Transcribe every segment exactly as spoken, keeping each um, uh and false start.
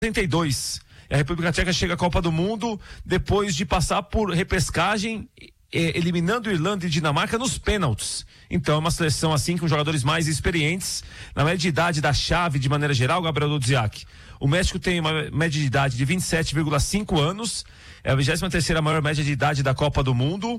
setenta e dois. A República Tcheca chega à Copa do Mundo depois de passar por repescagem, eh, eliminando Irlanda e Dinamarca nos pênaltis. Então é uma seleção assim com jogadores mais experientes. Na média de idade da chave, de maneira geral, Gabriel Dudziak, o México tem uma média de idade de vinte e sete vírgula cinco anos, é a vigésima terceira maior média de idade da Copa do Mundo.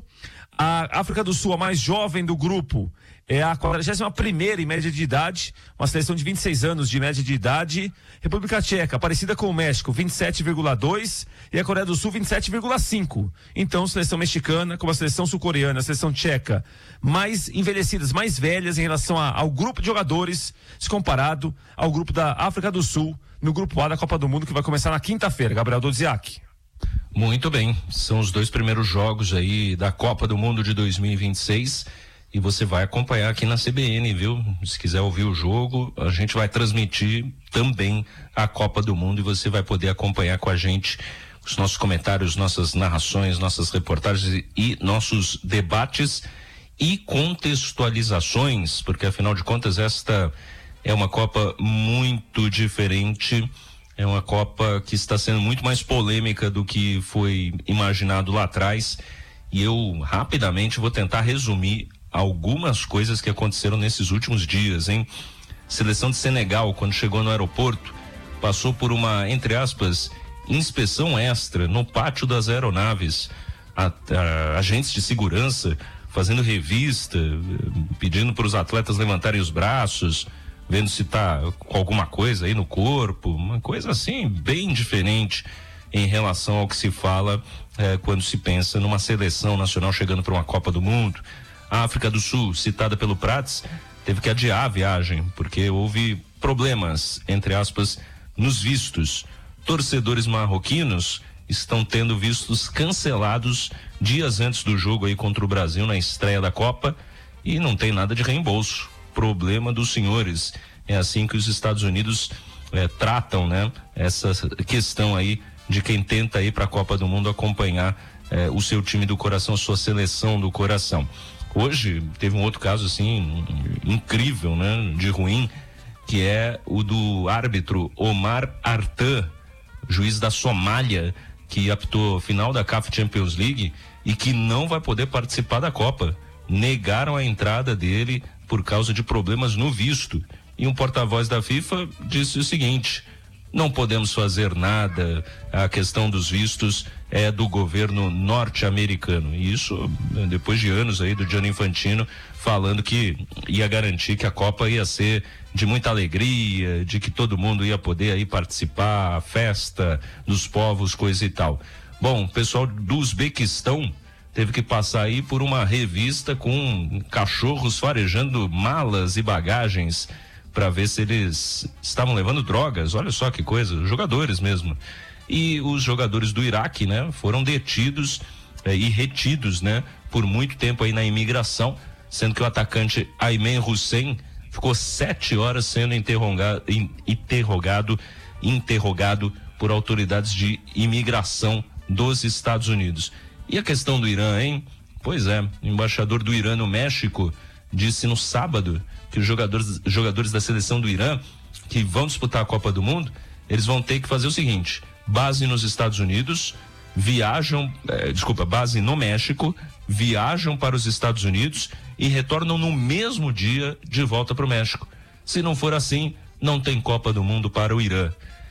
A África do Sul, a mais jovem do grupo, é a quadragésima primeira em média de idade, uma seleção de vinte e seis anos de média de idade. República Tcheca, parecida com o México, vinte e sete vírgula dois, e a Coreia do Sul, vinte e sete vírgula cinco. Então, seleção mexicana, como a seleção sul-coreana, a seleção tcheca, mais envelhecidas, mais velhas em relação a, ao grupo de jogadores, se comparado ao grupo da África do Sul, no grupo A da Copa do Mundo, que vai começar na quinta-feira. Gabriel Dudziak. Muito bem, são os dois primeiros jogos aí da Copa do Mundo de dois mil e vinte e seis e você vai acompanhar aqui na C B N, viu? Se quiser ouvir o jogo, a gente vai transmitir também a Copa do Mundo e você vai poder acompanhar com a gente os nossos comentários, nossas narrações, nossas reportagens e nossos debates e contextualizações, porque afinal de contas esta é uma Copa muito diferente. É uma Copa que está sendo muito mais polêmica do que foi imaginado lá atrás. E eu rapidamente vou tentar resumir algumas coisas que aconteceram nesses últimos dias, hein? Seleção de Senegal, quando chegou no aeroporto, passou por uma, entre aspas, inspeção extra no pátio das aeronaves. A, a, agentes de segurança fazendo revista, pedindo para os atletas levantarem os braços, vendo se tá com alguma coisa aí no corpo, uma coisa assim bem diferente em relação ao que se fala eh, quando se pensa numa seleção nacional chegando para uma Copa do Mundo. A África do Sul, citada pelo Prats, teve que adiar a viagem porque houve problemas, entre aspas, nos vistos. Torcedores marroquinos estão tendo vistos cancelados dias antes do jogo aí contra o Brasil na estreia da Copa e não tem nada de reembolso. Problema dos senhores. É assim que os Estados Unidos eh, tratam, né? Essa questão aí de quem tenta ir para a Copa do Mundo acompanhar eh, o seu time do coração, sua seleção do coração. Hoje teve um outro caso assim incrível, né? De ruim, que é o do árbitro Omar Artan, juiz da Somália, que apitou final da C A F Champions League e que não vai poder participar da Copa. Negaram a entrada dele por causa de problemas no visto. E um porta-voz da FIFA disse o seguinte: não podemos fazer nada, a questão dos vistos é do governo norte-americano. E isso depois de anos aí do Gianni Infantino falando que ia garantir que a Copa ia ser de muita alegria, de que todo mundo ia poder aí participar, a festa dos povos, coisa e tal. Bom, o pessoal do Uzbequistão teve que passar aí por uma revista com cachorros farejando malas e bagagens para ver se eles estavam levando drogas. Olha só que coisa, jogadores mesmo. E os jogadores do Iraque, né, foram detidos eh, e retidos, né, por muito tempo aí na imigração, sendo que o atacante Ayman Hussein ficou sete horas sendo interrogado, interrogado, interrogado por autoridades de imigração dos Estados Unidos. E a questão do Irã, hein? Pois é, o embaixador do Irã no México disse no sábado que os jogadores, jogadores da seleção do Irã que vão disputar a Copa do Mundo, eles vão ter que fazer o seguinte: base nos Estados Unidos, viajam, eh, desculpa, base no México, viajam para os Estados Unidos e retornam no mesmo dia de volta para o México. Se não for assim, não tem Copa do Mundo para o Irã.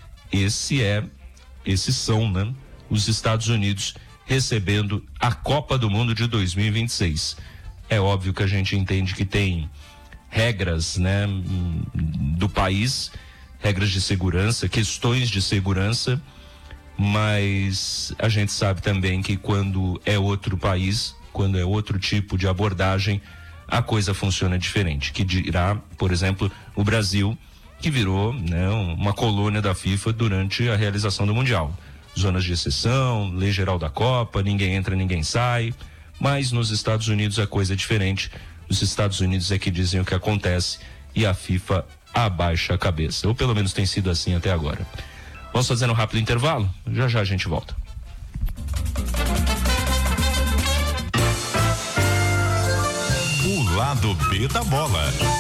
Esse é, esses são, né, os Estados Unidos recebendo a Copa do Mundo de dois mil e vinte e seis. É óbvio que a gente entende que tem regras, né, do país, regras de segurança, questões de segurança, mas a gente sabe também que quando é outro país, quando é outro tipo de abordagem, a coisa funciona diferente. Que dirá, por exemplo, o Brasil, que virou, né, uma colônia da FIFA durante a realização do Mundial. Zonas de exceção, lei geral da Copa, ninguém entra, ninguém sai, mas nos Estados Unidos a coisa é diferente. Os Estados Unidos é que dizem o que acontece e a FIFA abaixa a cabeça, ou pelo menos tem sido assim até agora. Vamos fazer um rápido intervalo? Já já a gente volta. O lado B da bola.